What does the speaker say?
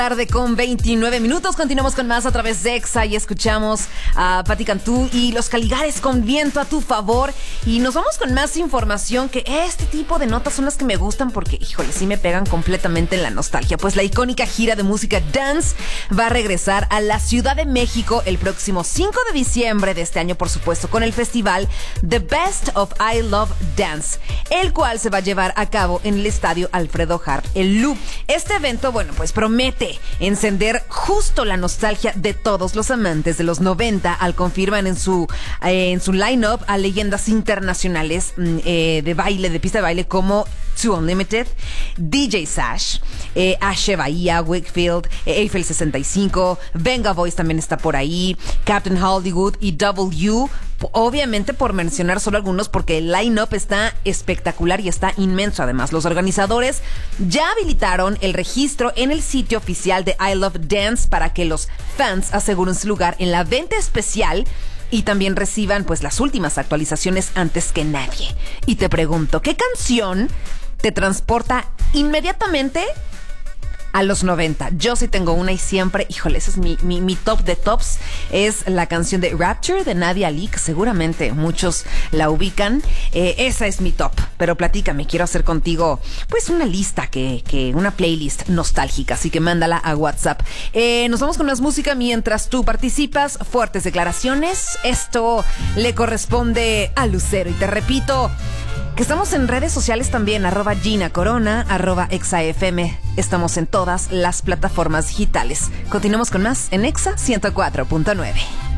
Tarde con 29 minutos. Continuamos con más a través de Exa y escuchamos a Patti Cantú y Los Caligares con Viento a tu favor. Y nos vamos con más información, que este tipo de notas son las que me gustan porque, híjole, sí me pegan completamente en la nostalgia. Pues la icónica gira de música Dance va a regresar a la Ciudad de México el próximo 5 de diciembre de este año, por supuesto, con el festival The Best of I Love Dance, el cual se va a llevar a cabo en el estadio Alfredo Harp Elú. Este evento, bueno, pues promete encender justo la nostalgia de todos los amantes de los 90 al confirman en su line-up a leyendas internacionales de baile, de pista de baile, como Too Unlimited, DJ Sash, Ashe Bahía, Wakefield, Eiffel 65, Venga Boys también está por ahí, Captain Hollywood y W. Obviamente, por mencionar solo algunos, porque el line-up está espectacular y está inmenso. Además, los organizadores ya habilitaron el registro en el sitio oficial de I Love Dance para que los fans aseguren su lugar en la venta especial y también reciban pues las últimas actualizaciones antes que nadie. Y te pregunto, ¿qué canción te transporta inmediatamente a los 90? Yo sí tengo una y siempre, híjole, ese es mi top de tops. Es la canción de Rapture de Nadia Lee, que seguramente muchos la ubican. Esa es mi top. Pero platícame, quiero hacer contigo pues una lista, una playlist nostálgica. Así que mándala a WhatsApp. Nos vamos con más música mientras tú participas. Fuertes declaraciones. Esto le corresponde a Lucero. Y te repito que estamos en redes sociales también, @Gina Corona, @ExaFM. Estamos en todas las plataformas digitales. Continuamos con más en Exa 104.9.